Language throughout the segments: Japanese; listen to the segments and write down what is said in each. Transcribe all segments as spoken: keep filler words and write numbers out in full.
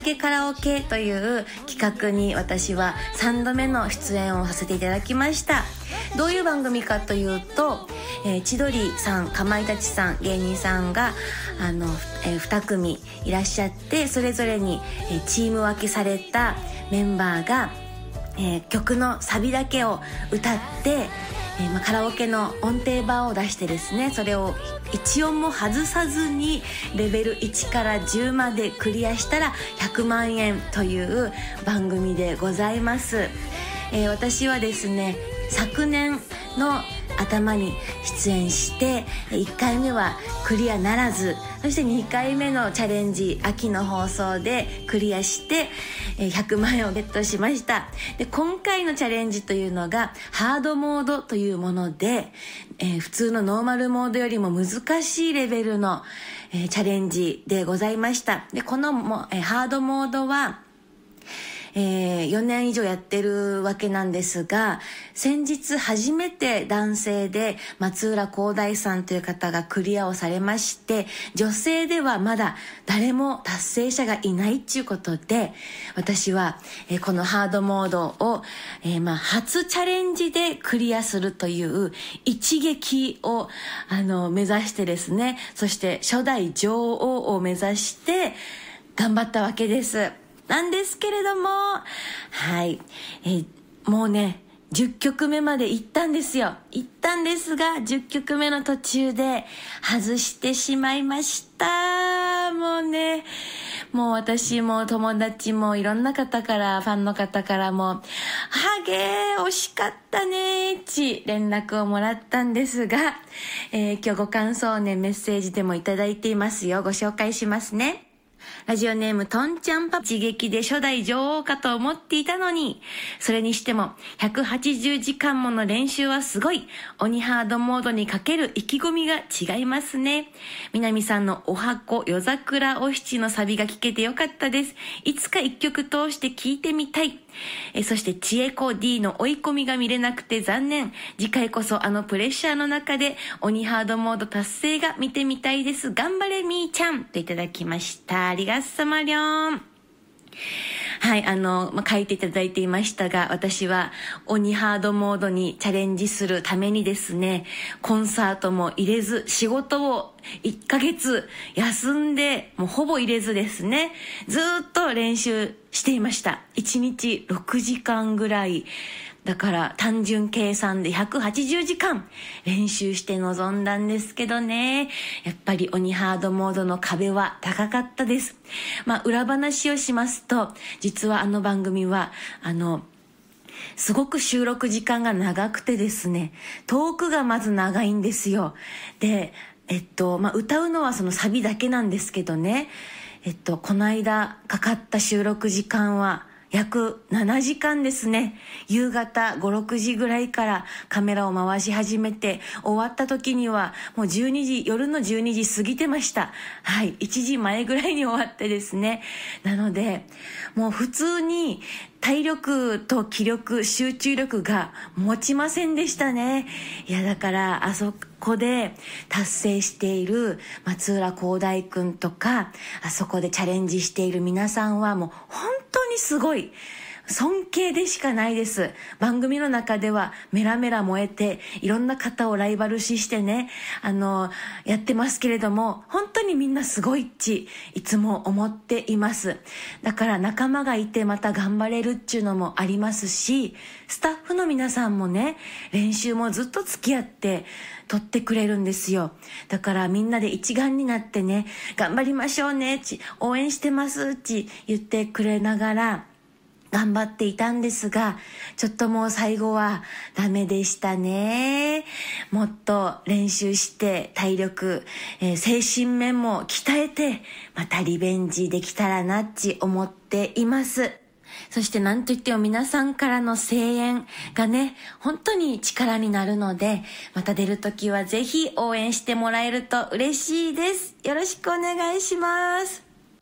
カラオケという企画に私はさんどめの出演をさせていただきました。どういう番組かというと、えー、千鳥さん、かまいたちさん、芸人さんがあの、えー、に組いらっしゃって、それぞれに、えー、チーム分けされたメンバーが、えー、曲のサビだけを歌って、えーまあ、カラオケの音程バーを出してですね、それを一音も外さずにレベルいちからじゅうまでクリアしたらひゃくまんえんという番組でございます。えー、私はですね、昨年の頭に出演していっかいめはクリアならず、そしてにかいめのチャレンジ、秋の放送でクリアしてひゃくまんえんをゲットしました。で、今回のチャレンジというのがハードモードというもので、えー、普通のノーマルモードよりも難しいレベルの、えー、チャレンジでございました。で、このも、えー、ハードモードはえー、よねん以上やってるわけなんですが、先日初めて男性で松浦航大さんという方がクリアをされまして、女性ではまだ誰も達成者がいないっていうことで、私は、えー、このハードモードを、えーまあ、初チャレンジでクリアするという一撃をあの目指してですね、そして初代女王を目指して頑張ったわけですなんですけれども、はい、えー、もうねじゅっきょくめまで行ったんですよ行ったんですが、じゅっきょくめの途中で外してしまいました。もうね、もう私も友達もいろんな方から、ファンの方からもはげー惜しかったねーち連絡をもらったんですが、えー、今日ご感想をねメッセージでもいただいていますよ。ご紹介しますね。ラジオネームトンちゃんパパ、一撃で初代女王かと思っていたのに、それにしてもひゃくはちじゅうじかんもの練習はすごい。鬼ハードモードにかける意気込みが違いますね。南さんのおはこ夜桜お七のサビが聞けてよかったです。いつか一曲通して聞いてみたい。えそして千恵子 D の追い込みが見れなくて残念。次回こそあのプレッシャーの中で鬼ハードモード達成が見てみたいです。頑張れみーちゃんといただきました。ありがとうさまりょん。はい、あの、まあ、書いていただいていましたが、私は鬼ハードモードにチャレンジするためにですね、コンサートも入れず、仕事をいっかげつ休んで、もうほぼ入れずですね、ずーっと練習していました。いちにちろくじかんぐらい。だから単純計算でひゃくはちじゅうじかん練習して臨んだんですけどね、やっぱり鬼ハードモードの壁は高かったです。まあ裏話をしますと、実はあの番組はあのすごく収録時間が長くてですね、トークがまず長いんですよ。で、えっとまあ歌うのはそのサビだけなんですけどね、えっとこの間かかった収録時間は約ななじかんですね。夕方ご、ろくじぐらいからカメラを回し始めて、終わった時にはもうじゅうにじ、夜のじゅうにじ過ぎてました。はい、いちじまえぐらいに終わってですね。なので、もう普通に体力と気力、集中力が持ちませんでしたね。いや、だからあそこで達成している松浦航大くんとか、あそこでチャレンジしている皆さんはもう本当にすごい。尊敬でしかないです。番組の中ではメラメラ燃えて、いろんな方をライバル視してね、あのやってますけれども、本当にみんなすごいっちいつも思っています。だから仲間がいてまた頑張れるっちゅうのもありますし、スタッフの皆さんもね、練習もずっと付き合って撮ってくれるんですよ。だからみんなで一丸になってね、頑張りましょうねっち、応援してますっち言ってくれながら頑張っていたんですが、ちょっともう最後はダメでしたね。もっと練習して体力、えー、精神面も鍛えて、またリベンジできたらなっち思っています。そしてなんといっても皆さんからの声援がね、本当に力になるので、また出るときはぜひ応援してもらえると嬉しいです。よろしくお願いします。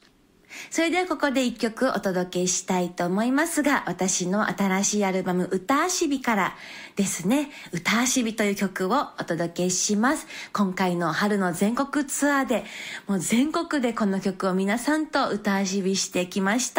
それではここで一曲お届けしたいと思いますが、私の新しいアルバム歌あしびからですね、歌あしびという曲をお届けします。今回の春の全国ツアーでもう全国でこの曲を皆さんと歌あしびしてきました。